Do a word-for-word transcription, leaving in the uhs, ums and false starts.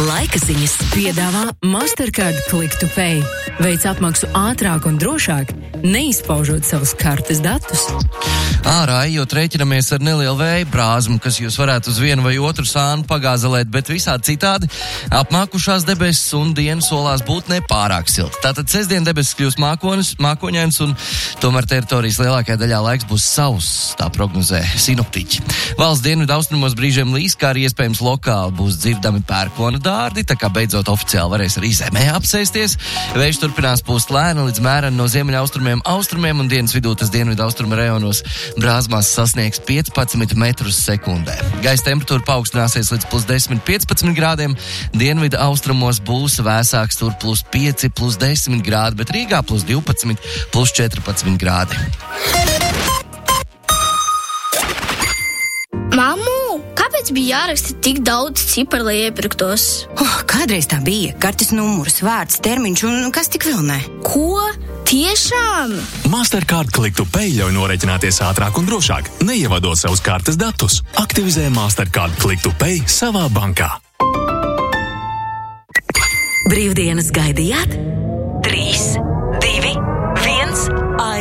Laika ziņas piedāvā Mastercard Click to Pay. Veic apmaksu ātrāk un drošāk, neizpaužot savus kartes datus. Ārā ejot rēķinamies ar nelielu vēja brāzmu, kas jūs varētu uz vienu vai otru sānu pagāzelēt, bet visādi citādi apmākušās debesis un diena solās būt nepārāk silta. Tātad sestdien debesis kļūs mākonis, mākoņains un tomēr teritorijas lielākajā daļā laiks būs sauss, tā prognozē sinoptiķi. Valsts dienvidu austrumos brīžiem līs, kā arī iespējams lokāli būs dzirdami pērkona dārdi, tā kā beidzot oficiāli varēs arī zemē apsēsties. Vējš turpinās pūst lēni līdz mēreni no ziemeļaustrumiem austrumiem un dienas vidū tas dienvidu austrumu rajonos brāzmās sasniegs piecpadsmit metrus sekundē. Gaisa temperatūra paaugstināsies līdz plus desmit piecpadsmit grādiem, dienvidu austrumos būs vēsāks, tur plus pieci, plus desmit grādi, bet Rīgā plus divpadsmit, plus četrpadsmit grādi. Mammu, kāpēc bija jāraksta tik daudz ciparu, lai iepirktos? Oh, kādreiz tā bija. Kartes numurs, vārds, termiņš un kas tik vēl ne. Ko? Tiešām? Mastercard Click to Pay ļauj norēķināties ātrāk un drošāk, neievadot savus kartes datus. Aktivizē Mastercard Click to Pay savā bankā. Brīvdienas gaidījāt? Trīs.